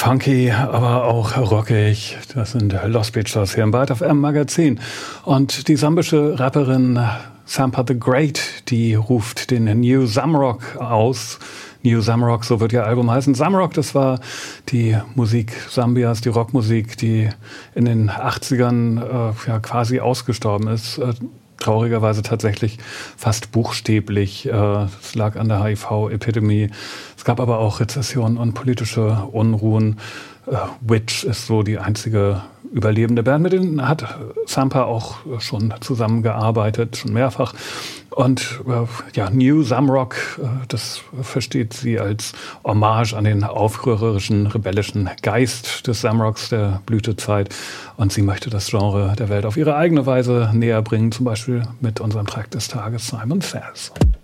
funky, aber auch rockig. Das sind Lost Pictures hier im Byte FM Magazin. Und die sambische Rapperin Sampha the Great, die ruft den New Zamrock aus. New Zamrock, so wird ihr Album heißen. Zamrock, das war die Musik Sambias, die Rockmusik, die in den 80ern quasi ausgestorben ist. Traurigerweise tatsächlich fast buchstäblich. Es lag an der HIV-Epidemie. Es gab aber auch Rezession und politische Unruhen. Witch ist so die einzige überlebende Band. Mit denen hat Sampha auch schon zusammengearbeitet, schon mehrfach. Und New Zamrock, das versteht sie als Hommage an den aufrührerischen, rebellischen Geist des Zamrocks der Blütezeit. Und sie möchte das Genre der Welt auf ihre eigene Weise näher bringen, zum Beispiel mit unserem Track des Tages Simon Says.